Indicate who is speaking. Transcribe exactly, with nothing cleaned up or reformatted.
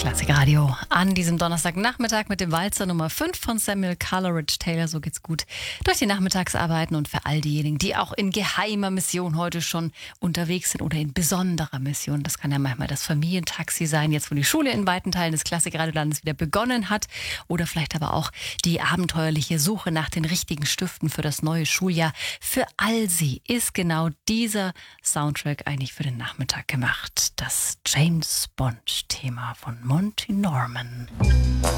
Speaker 1: Klassikradio an diesem Donnerstagnachmittag mit dem Walzer Nummer fünf von Samuel Coleridge Taylor. So geht's gut durch die Nachmittagsarbeiten und für all diejenigen, die auch in geheimer Mission heute schon unterwegs sind oder in besonderer Mission. Das kann ja manchmal das Familientaxi sein, jetzt wo die Schule in weiten Teilen des Klassikradiolandes wieder begonnen hat. Oder vielleicht aber auch die abenteuerliche Suche nach den richtigen Stiften für das neue Schuljahr. Für all sie ist genau dieser Soundtrack eigentlich für den Nachmittag gemacht. Das James Bond Thema von Monty Norman.